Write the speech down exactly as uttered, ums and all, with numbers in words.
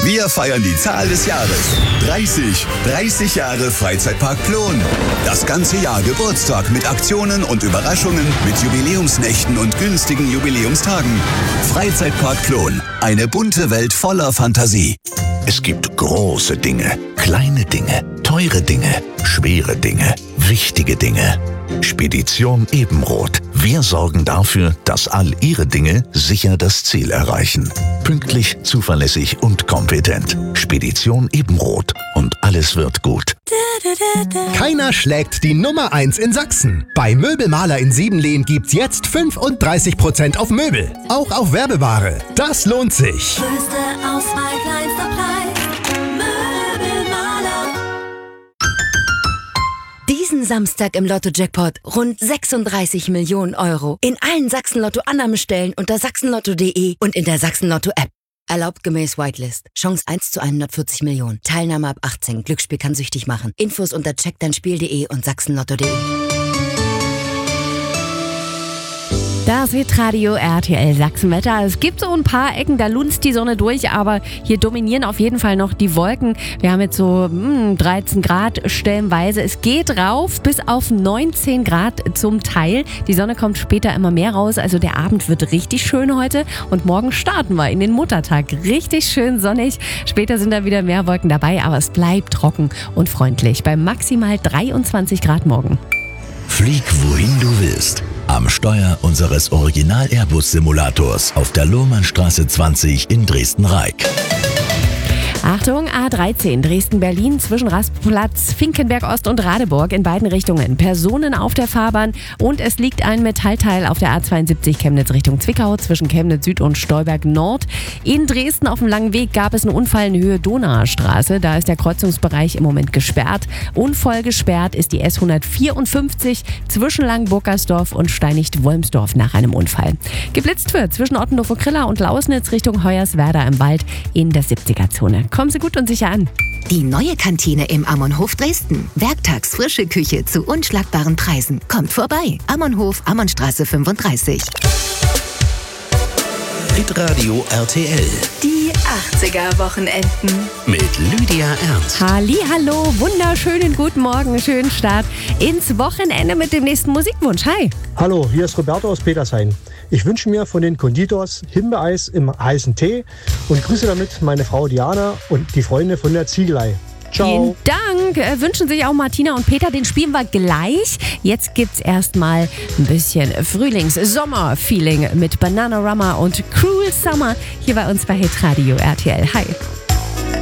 Wir feiern die Zahl des Jahres. dreißig. dreißig Jahre Freizeitpark Plon. Das ganze Jahr Geburtstag mit Aktionen und Überraschungen, mit Jubiläumsnächten und günstigen Jubiläumstagen. Freizeitpark Plon. Eine bunte Welt voller Fantasie. Es gibt große Dinge, kleine Dinge, teure Dinge, schwere Dinge, wichtige Dinge. Spedition Ebenroth. Wir sorgen dafür, dass all Ihre Dinge sicher das Ziel erreichen. Pünktlich, zuverlässig und kompetent. Spedition Ebenroth. Und alles wird gut. Keiner schlägt die Nummer eins in Sachsen. Bei Möbelmaler in Siebenlehn gibt's jetzt fünfunddreißig Prozent auf Möbel. Auch auf Werbeware. Das lohnt sich. Größte Auswahl, kleinster Preis. Möbelmaler. Diesen Samstag im Lotto-Jackpot rund sechsunddreißig Millionen Euro. In allen Sachsen-Lotto-Annahmestellen unter sachsenlotto punkt de und in der Sachsen-Lotto-App. Erlaubt gemäß Whitelist. Chance eins zu hundertvierzig Millionen. Teilnahme ab achtzehn. Glücksspiel kann süchtig machen. Infos unter check dein spiel punkt de und sachsenlotto punkt de. Das Hitradio R T L Sachsenwetter. Es gibt so ein paar Ecken, da lunzt die Sonne durch, aber hier dominieren auf jeden Fall noch die Wolken. Wir haben jetzt so mh, dreizehn Grad stellenweise. Es geht rauf bis auf neunzehn Grad zum Teil. Die Sonne kommt später immer mehr raus, also der Abend wird richtig schön heute. Und morgen starten wir in den Muttertag. Richtig schön sonnig. Später sind da wieder mehr Wolken dabei, aber es bleibt trocken und freundlich bei maximal dreiundzwanzig Grad morgen. Flieg wohin du willst. Am Steuer unseres Original-Airbus-Simulators auf der Lohmannstraße zwanzig in Dresden-Reik. Achtung, A dreizehn, Dresden-Berlin zwischen Rastplatz, Finkenberg-Ost und Radeburg in beiden Richtungen. Personen auf der Fahrbahn und es liegt ein Metallteil auf der A zweiundsiebzig Chemnitz Richtung Zwickau zwischen Chemnitz Süd und Stolberg Nord. In Dresden auf dem langen Weg gab es einen Unfall in Höhe Donauer Straße. Da ist der Kreuzungsbereich im Moment gesperrt. Unvoll gesperrt ist die S hundertvierundfünfzig zwischen Langenburgersdorf und Steinicht-Wolmsdorf nach einem Unfall. Geblitzt wird zwischen Ottendorf und Krilla und Lausnitz Richtung Hoyerswerda im Wald in der siebziger-Zone. Kommen Sie gut und sicher an. Die neue Kantine im Ammonhof Dresden. Werktags frische Küche zu unschlagbaren Preisen. Kommt vorbei. Ammonhof, Ammonstraße fünfunddreißig. Hitradio R T L. Die achtziger-Wochenenden. Mit Lydia Ernst. Hallihallo, wunderschönen guten Morgen, schönen Start ins Wochenende mit dem nächsten Musikwunsch. Hi. Hallo, hier ist Roberto aus Petershain. Ich wünsche mir von den Konditors Himbeereis im heißen Tee und grüße damit meine Frau Diana und die Freunde von der Ziegelei. Ciao. Vielen Dank. Äh, wünschen sich auch Martina und Peter. Den spielen wir gleich. Jetzt gibt's erstmal ein bisschen Frühlings-Sommer-Feeling mit Bananarama und Cruel Summer hier bei uns bei Hitradio R T L. Hi.